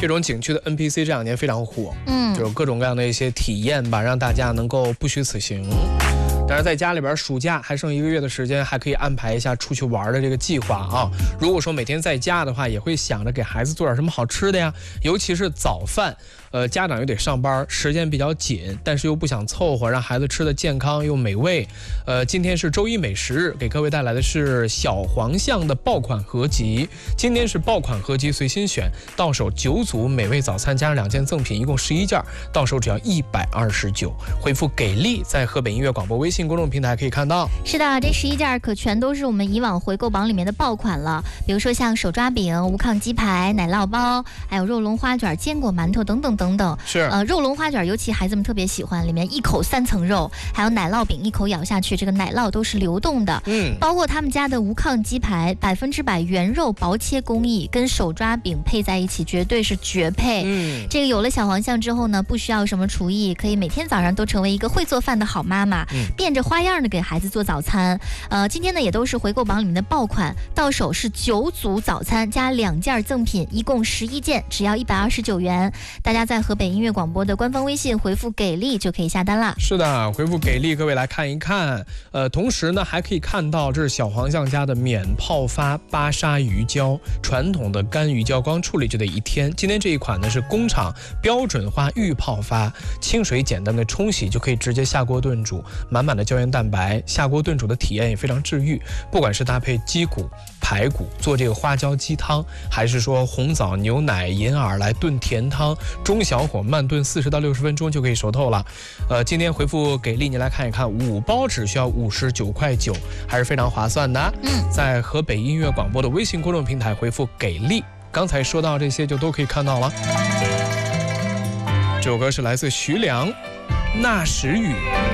这种景区的 NPC 这2年非常火，就是各种各样的一些体验吧，让大家能够不虚此行。但是在家里边，暑假还剩1个月的时间，还可以安排一下出去玩的这个计划啊。如果说每天在家的话，也会想着给孩子做点什么好吃的呀，尤其是早饭。家长又得上班，时间比较紧，但是又不想凑合，让孩子吃的健康又美味。今天是周一美食日，给各位带来的是小黄象的爆款合集。今天是爆款合集随心选，到手9组美味早餐，加上2件赠品，一共11件，到手只要129。回复给力，在河北音乐广播微信公众平台可以看到。 是的，这11件可全都是我们以往回购榜里面的爆款了，比如说像手抓饼、无炕鸡排、奶酪包，还有肉龙花卷、坚果馒头等等等等。 是肉龙花卷尤其孩子们特别喜欢，里面1口3层肉，还有奶酪饼1口咬下去，这个奶酪都是流动的。包括他们家的无炕鸡排，100%原肉薄切工艺，跟手抓饼配在一起绝对是绝配。这个有了小黄象之后呢，不需要什么厨艺，可以每天早上都成为一个会做饭的好妈妈，变着花样的给孩子做早餐。今天呢也都是回购榜里面的爆款，到手是9组早餐加2件赠品，一共11件，只要129元。大家在河北音乐广播的官方微信回复给力就可以下单了。 是的，回复给力，各位来看一看。同时呢还可以看到这是小黄象家的免泡发巴沙鱼胶，传统的干鱼胶光处理就得1天。今天这一款呢是工厂标准化预泡发，清水简单的冲洗就可以直接下锅炖煮，满满的胶原蛋白，下锅炖煮的体验也非常治愈。不管是搭配鸡骨、排骨做这个花椒鸡汤，还是说红枣、牛奶、银耳来炖甜汤，中小火慢炖40到60分钟就可以熟透了。今天回复给力，你来看一看，5包只需要59.9块，还是非常划算的。在河北音乐广播的微信公众平台回复给力，刚才说到这些就都可以看到了。这首歌是来自徐良，那时雨。